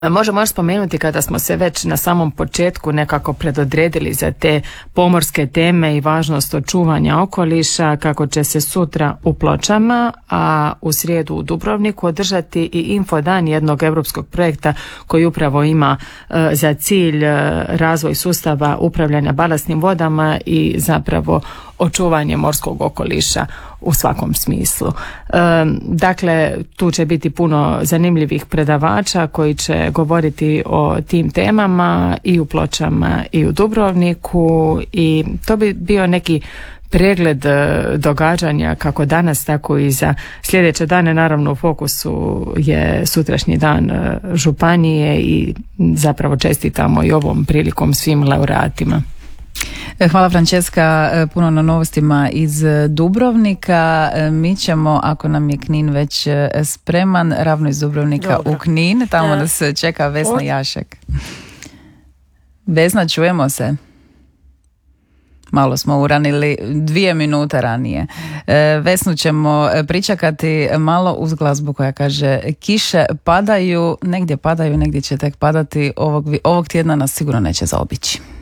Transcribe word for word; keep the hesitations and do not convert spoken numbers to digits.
Možemo još spomenuti kada smo se već na samom početku nekako predodredili za te pomorske teme i važnost očuvanja okoliša, kako će se sutra u Pločama, a u srijedu u Dubrovniku održati i infodan jednog europskog projekta koji upravo ima e, za cilj e, razvoj sustava upravljanja balastnim vodama i zapravo očuvanje morskog okoliša u svakom smislu. E, dakle, tu će biti puno zanimljivih predavača koji će govoriti o tim temama i u Pločama i u Dubrovniku, i to bi bio neki pregled događanja kako danas, tako i za sljedeće dane. Naravno u fokusu je sutrašnji dan županije i zapravo čestitamo i ovom prilikom svim laureatima. Hvala Franceska puno na novostima iz Dubrovnika. Mi ćemo, ako nam je Knin već spreman, ravno iz Dubrovnika Dobro. u Knin. Tamo nas čeka Vesna Od... Jašek. Vesna, čujemo se? Malo smo uranili, dvije minute ranije. Vesnu ćemo pričekati malo uz glazbu koja kaže kiše padaju, negdje padaju, negdje će tek padati. Ovog, ovog tjedna nas sigurno neće zaobići.